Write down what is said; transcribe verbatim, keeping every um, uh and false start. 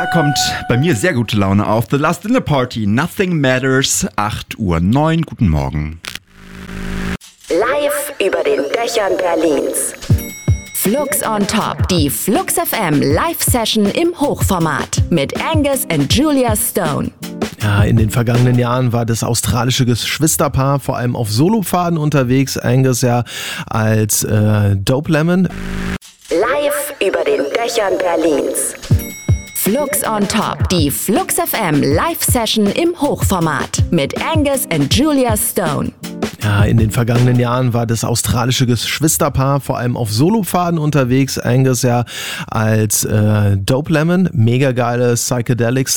Da kommt bei mir sehr gute Laune auf. The Last Dinner Party, Nothing Matters, acht Uhr neun. Guten Morgen. Live über den Dächern Berlins. Flux on Top, die Flux F M Live-Session im Hochformat mit Angus und Julia Stone. Ja, in den vergangenen Jahren war das australische Geschwisterpaar vor allem auf Solopfaden unterwegs. Angus ja als äh, Dope Lemon. Live über den Dächern Berlins. Flux on Top, die Flux F M Live-Session im Hochformat mit Angus und Julia Stone. Ja, in den vergangenen Jahren war das australische Geschwisterpaar vor allem auf Solopfaden unterwegs. Angus ja als äh, Dope Lemon, mega geile Psychedelics.